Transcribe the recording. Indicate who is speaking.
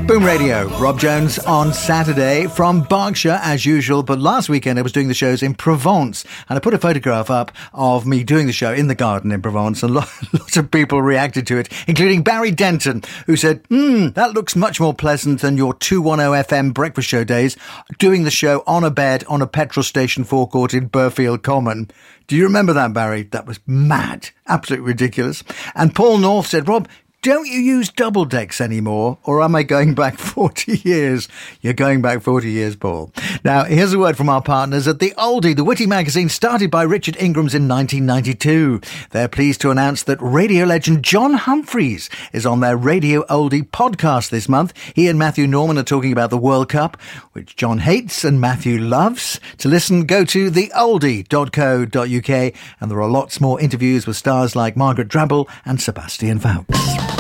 Speaker 1: Boom Radio, Rob Jones on Saturday from Berkshire as usual, but last weekend I was doing the shows in Provence and I put a photograph up of me doing the show in the garden in Provence and lots of people reacted to it, including Barry Denton, who said, that looks much more pleasant than your 210 FM breakfast show days, doing the show on a bed on a petrol station forecourt in Burfield Common. Do you remember that, Barry? That was mad, absolutely ridiculous. And Paul North said, Rob, don't you use double decks anymore, or am I going back 40 years? You're going back 40 years, Paul. Now, here's a word from our partners at The Oldie, the witty magazine started by Richard Ingrams in 1992. They're pleased to announce that radio legend John Humphreys is on their Radio Oldie podcast this month. He and Matthew Norman are talking about the World Cup, which John hates and Matthew loves. To listen, go to theoldie.co.uk, and there are lots more interviews with stars like Margaret Drabble and Sebastian Vaux.